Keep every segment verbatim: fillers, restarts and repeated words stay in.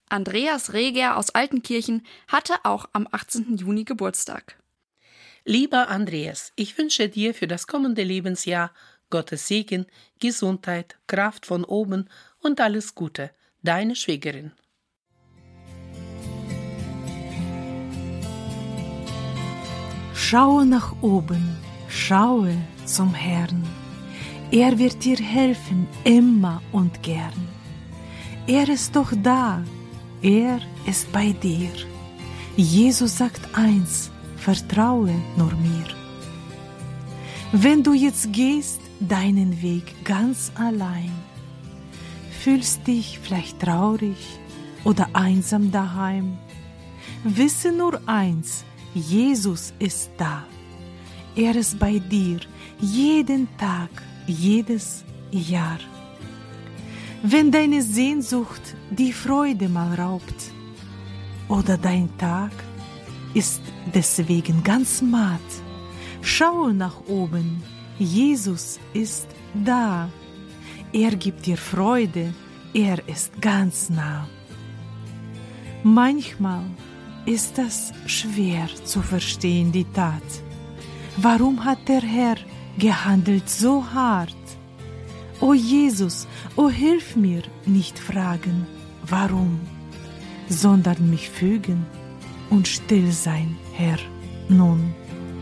Andreas Reger aus Altenkirchen hatte auch am achtzehnten Juni Geburtstag. Lieber Andreas, ich wünsche dir für das kommende Lebensjahr Gottes Segen, Gesundheit, Kraft von oben und alles Gute. Deine Schwägerin. Schaue nach oben, schaue zum Herrn. Er wird dir helfen, immer und gern. Er ist doch da, er ist bei dir. Jesus sagt eins, vertraue nur mir. Wenn du jetzt gehst, deinen Weg ganz allein, fühlst dich vielleicht traurig oder einsam daheim, wisse nur eins, Jesus ist da. Er ist bei dir, jeden Tag, jedes Jahr. Wenn deine Sehnsucht die Freude mal raubt oder dein Tag ist deswegen ganz matt, schaue nach oben, Jesus ist da. Er gibt dir Freude, er ist ganz nah. Manchmal ist das schwer zu verstehen, die Tat. Warum hat der Herr gehandelt so hart? O Jesus, o hilf mir, nicht fragen, warum, sondern mich fügen und still sein, Herr, nun.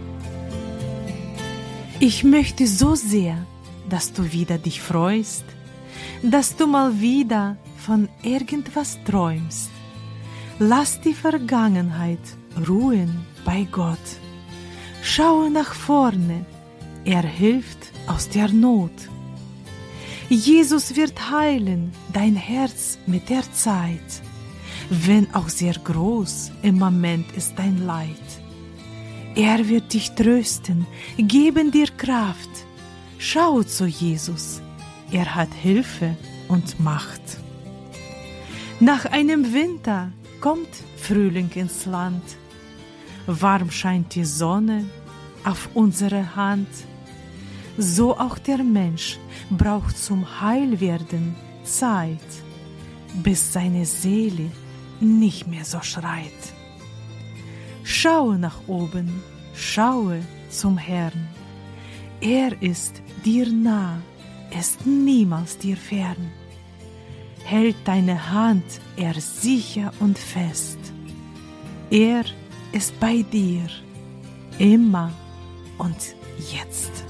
Ich möchte so sehr, dass du wieder dich freust, dass du mal wieder von irgendwas träumst. Lass die Vergangenheit ruhen bei Gott. Schaue nach vorne, er hilft aus der Not. Jesus wird heilen dein Herz mit der Zeit, wenn auch sehr groß im Moment ist dein Leid. Er wird dich trösten, geben dir Kraft. Schau zu Jesus, er hat Hilfe und Macht. Nach einem Winter kommt Frühling ins Land. Warm scheint die Sonne auf unsere Hand. So auch der Mensch braucht zum Heilwerden Zeit, bis seine Seele nicht mehr so schreit. Schaue nach oben, schaue zum Herrn. Er ist dir nah, ist niemals dir fern. Hält deine Hand er sicher und fest. Er ist bei dir, immer und jetzt.